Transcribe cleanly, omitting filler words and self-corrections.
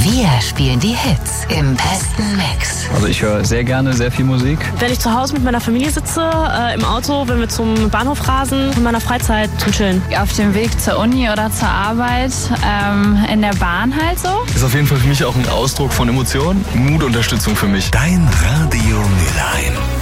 Wir spielen die Hits im besten Mix. Also ich höre sehr gerne sehr viel Musik. Wenn ich zu Hause mit meiner Familie sitze, im Auto, wenn wir zum Bahnhof rasen, in meiner Freizeit zum Chillen. Auf dem Weg zur Uni oder zur Arbeit, in der Bahn halt so. Ist auf jeden Fall für mich auch ein Ausdruck von Emotionen, Mutunterstützung für mich. Dein Radio Mülheim.